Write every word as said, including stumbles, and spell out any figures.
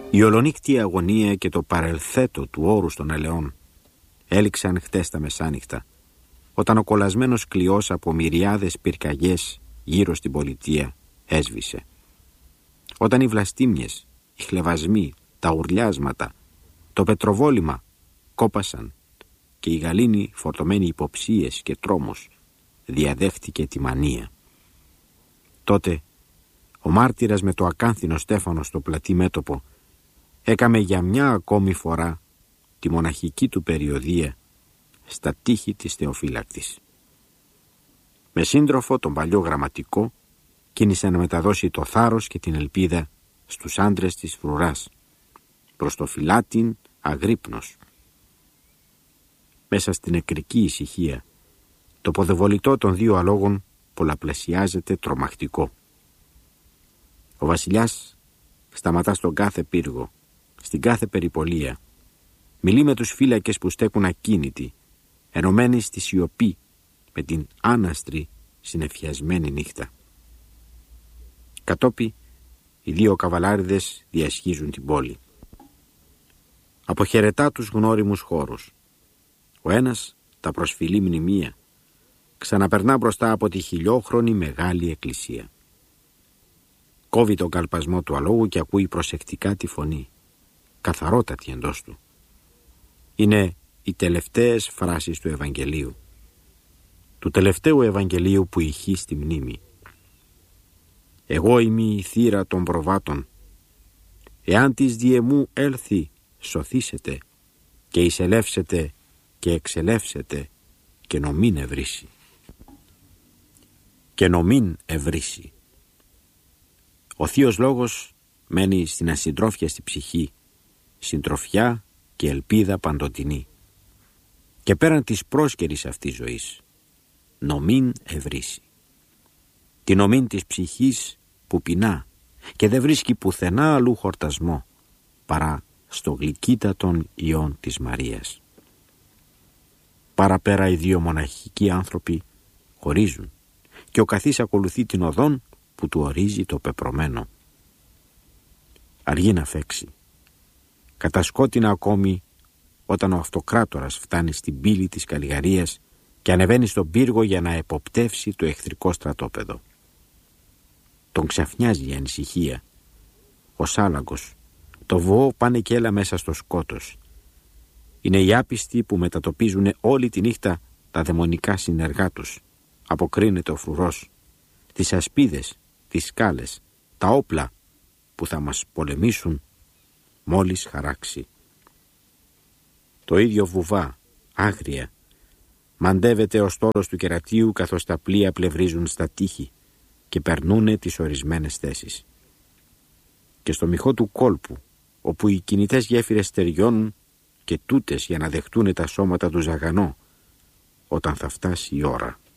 Η ολονύκτια αγωνία και το παρελθέτο του όρους των ελαιών έληξαν χτες τα μεσάνυχτα, όταν ο κολλασμένος κλειός από μυριάδες πυρκαγιές γύρω στην πολιτεία έσβησε. Όταν οι βλαστήμιες, οι χλευασμοί, τα ουρλιάσματα, το πετροβόλημα κόπασαν και η γαλήνη φορτωμένη υποψίες και τρόμους διαδέχτηκε τη μανία. Τότε ο μάρτυρας με το ακάνθινο στέφανο στο πλατή μέτωπο έκαμε για μια ακόμη φορά τη μοναχική του περιοδεία στα τείχη της Θεοφύλακτης. Με σύντροφο τον παλιό γραμματικό κίνησε να μεταδώσει το θάρρος και την ελπίδα στους άντρες της φρουράς, προς το φυλάτιν αγρύπνος. Μέσα στην νεκρική ησυχία το ποδεβολητό των δύο αλόγων πολλαπλασιάζεται τρομακτικό. Ο βασιλιάς σταματά στον κάθε πύργο, στην κάθε περιπολία, μιλεί με τους φύλακες που στέκουν ακίνητοι, ενωμένοι στη σιωπή με την άναστρη συνεφιασμένη νύχτα. Κατόπι οι δύο καβαλάριδες διασχίζουν την πόλη. Αποχαιρετά τους γνώριμους χώρους. Ο ένας τα προσφυλεί μνημεία, ξαναπερνά μπροστά από τη χιλιόχρονη μεγάλη εκκλησία. Κόβει τον καλπασμό του αλόγου και ακούει προσεκτικά τη φωνή, καθαρότατη εντός του. Είναι οι τελευταίες φράσεις του Ευαγγελίου, του τελευταίου Ευαγγελίου που ηχεί στη μνήμη. «Εγώ είμαι η θύρα των προβάτων. Εάν της διεμού έλθει, σωθήσετε και εισελεύσετε και εξελεύσετε και νομήν ευρύσει». Και νομήν ευρύσει. Ο Θείος Λόγος μένει στην ασυντρόφιαστη ψυχή, συντροφιά και ελπίδα παντοτινή. Και πέραν της πρόσκαιρης αυτής ζωής, νομήν ευρύσει. Τη νομήν της ψυχής που πεινά και δεν βρίσκει πουθενά αλλού χορτασμό παρά στο γλυκύτατον ιόν της Μαρίας. Παραπέρα οι δύο μοναχικοί άνθρωποι χωρίζουν και ο καθής ακολουθεί την οδόν που του ορίζει το πεπρωμένο. Αργεί να φέξει. Κατασκότεινα ακόμη όταν ο αυτοκράτορας φτάνει στην πύλη της Καλλιγαρίας και ανεβαίνει στον πύργο για να εποπτεύσει το εχθρικό στρατόπεδο. Τον ξαφνιάζει η ανησυχία. Ο Σάλαγκος, το βοό πάνε και έλα μέσα στο σκότος. Είναι οι άπιστοι που μετατοπίζουν όλη τη νύχτα τα δαιμονικά συνεργά τους. Αποκρίνεται ο φρουρός, τις ασπίδες, τις σκάλες, τα όπλα που θα μας πολεμήσουν μόλις χαράξει. Το ίδιο βουβά, άγρια, μαντεύεται ο στόλος του κερατίου καθώς τα πλοία πλευρίζουν στα τείχη και περνούνε τις ορισμένες θέσεις. Και στο μυχό του κόλπου, όπου οι κινητές γέφυρες στεριώνουν και τούτες για να δεχτούν τα σώματα του Ζαγανό όταν θα φτάσει η ώρα.